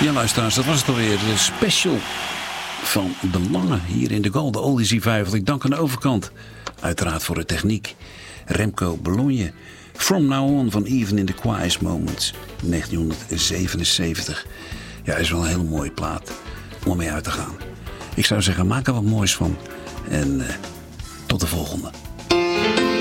Ja, luisteraars, dat was het alweer. De special van De Lange hier in de Golden Oldies Revival. Ik dank aan de overkant. Uiteraard voor de techniek. Remco Bologne. From Now On van Even in the Quiet Moments. 1977. Ja, is wel een hele mooie plaat om mee uit te gaan. Ik zou zeggen, maak er wat moois van. En tot de volgende.